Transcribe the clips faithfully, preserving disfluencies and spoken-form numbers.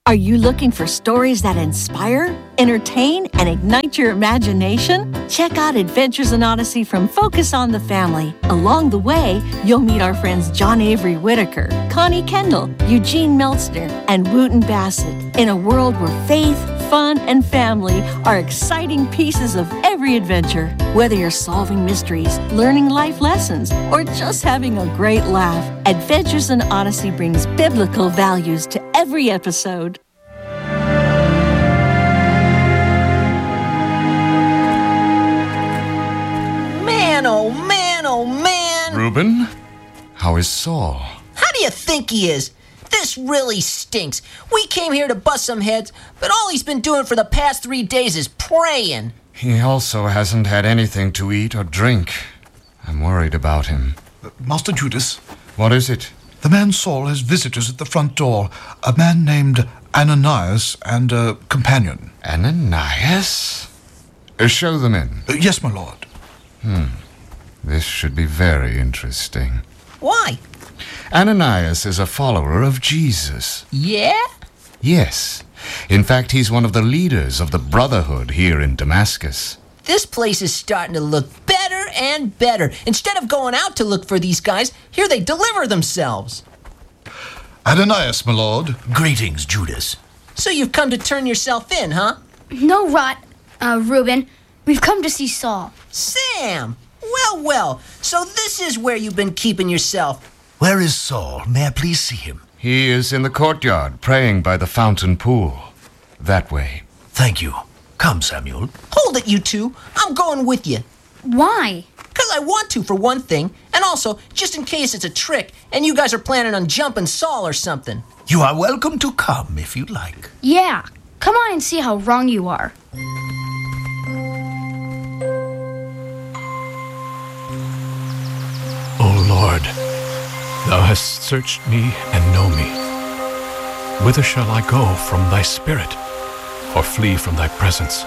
Are you looking for stories that inspire, entertain, and ignite your imagination? Check out Adventures in Odyssey from Focus on the Family. Along the way, you'll meet our friends John Avery Whitaker, Connie Kendall, Eugene Meltzner, and Wooten Bassett in a world where faith, fun, and family are exciting pieces of every adventure. Whether you're solving mysteries, learning life lessons, or just having a great laugh, Adventures in Odyssey brings biblical values to every episode. Man, oh man, oh man! Reuben, how is Saul? How do you think he is? This really stinks. We came here to bust some heads, but all he's been doing for the past three days is praying. He also hasn't had anything to eat or drink. I'm worried about him. Uh, Master Judas? What is it? The man Saul has visitors at the front door. A man named Ananias and a companion. Ananias? Uh, show them in. Uh, yes, my lord. Hmm. This should be very interesting. Why? Ananias is a follower of Jesus. Yeah? Yes. In fact, he's one of the leaders of the Brotherhood here in Damascus. This place is starting to look better and better. Instead of going out to look for these guys, here they deliver themselves. Ananias, my lord. Greetings, Judas. So you've come to turn yourself in, huh? No, Rot, uh, Reuben. We've come to see Saul. Sam! Well, well. So this is where you've been keeping yourself. Where is Saul? May I please see him? He is in the courtyard, praying by the fountain pool. That way. Thank you. Come, Samuel. Hold it, you two. I'm going with you. Why? Because I want to, for one thing. And also, just in case it's a trick, and you guys are planning on jumping Saul or something. You are welcome to come if you like. Yeah. Come on and see how wrong you are. O Lord, Thou hast searched me and know me. Whither shall I go from Thy Spirit, or flee from Thy presence?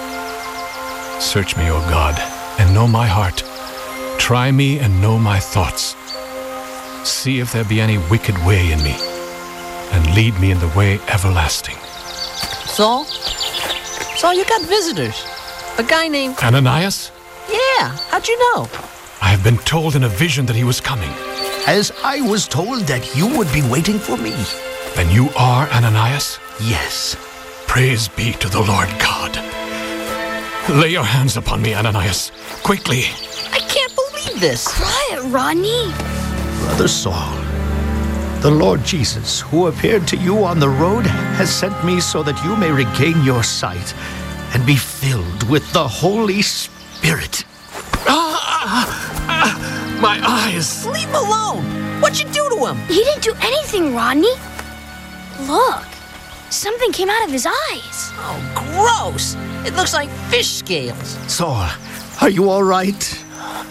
Search me, O God, and know my heart. Try me and know my thoughts. See if there be any wicked way in me, and lead me in the way everlasting. Saul? Saul, you got visitors. A guy named... Ananias? Yeah, how'd you know? I have been told in a vision that he was coming. As I was told that you would be waiting for me. Then you are Ananias? Yes. Praise be to the Lord God. Lay your hands upon me, Ananias. Quickly. I can't believe this. Quiet, Rodney. Brother Saul, the Lord Jesus, who appeared to you on the road, has sent me so that you may regain your sight and be filled with the Holy Spirit. Ah, ah, my eyes. Leave him alone. What'd you do to him? He didn't do anything, Rodney. Look. Something came out of his eyes. Oh, gross. It looks like fish scales. Saul, are you all right?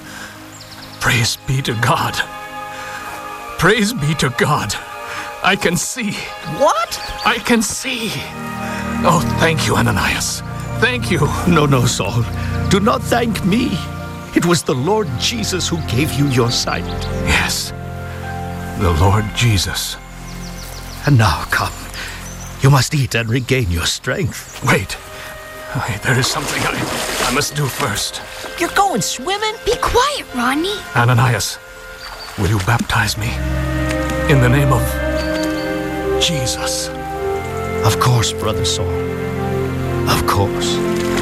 Praise be to God. Praise be to God. I can see. What? I can see. Oh, thank you, Ananias. Thank you. No, no, Saul. Do not thank me. It was the Lord Jesus who gave you your sight. Yes, the Lord Jesus. And now come. You must eat and regain your strength. Wait. Wait, there is something I, I must do first. You're going swimming? Be quiet, Rodney. Ananias, will you baptize me in the name of Jesus? Of course, Brother Saul. Of course.